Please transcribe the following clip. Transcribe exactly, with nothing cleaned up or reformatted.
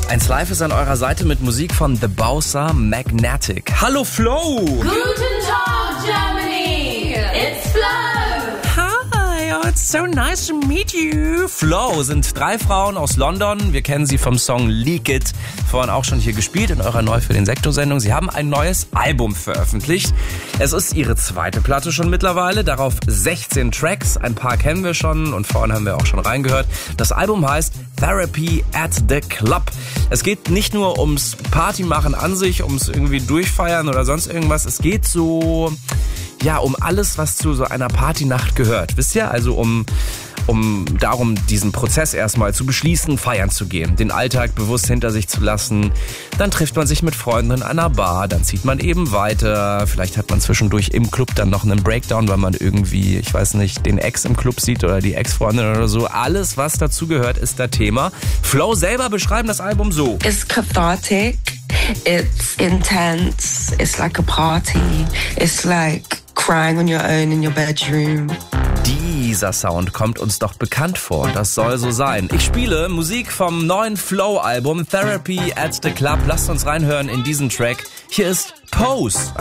eins Live ist an eurer Seite mit Musik von The Bowser Magnetic. Hallo Flo! Guten Tag, Germany! It's Flo! Hi, oh, it's so nice to meet you. Flo sind drei Frauen aus London. Wir kennen sie vom Song Leak It. Vorhin auch schon hier gespielt in eurer Neu für den Sektor-Sendung. Sie haben ein neues Album veröffentlicht. Es ist ihre zweite Platte schon mittlerweile. Darauf sechzehn Tracks. Ein paar kennen wir schon und vorhin haben wir auch schon reingehört. Das Album heißt Therapy at the Club. Es geht nicht nur ums Partymachen an sich, ums irgendwie Durchfeiern oder sonst irgendwas. Es geht so, ja, um alles, was zu so einer Partynacht gehört. Wisst ihr? Also um, um darum, diesen Prozess erstmal zu beschließen, feiern zu gehen. Den Alltag bewusst hinter sich zu lassen. Dann trifft man sich mit Freunden in einer Bar. Dann zieht man eben weiter. Vielleicht hat man zwischendurch im Club dann noch einen Breakdown, weil man irgendwie, ich weiß nicht, den Ex im Club sieht oder die Ex-Freundin oder so. Alles, was dazu gehört, ist das Thema. Flo selber beschreiben das Album so. It's cathartic. It's intense. It's like a party. It's like crying on your own in your bedroom. Dieser Sound kommt uns doch bekannt vor und das soll so sein. Ich spiele Musik vom neuen Flow-Album Therapy at the Club. Lasst uns reinhören in diesen Track. Hier ist Pose.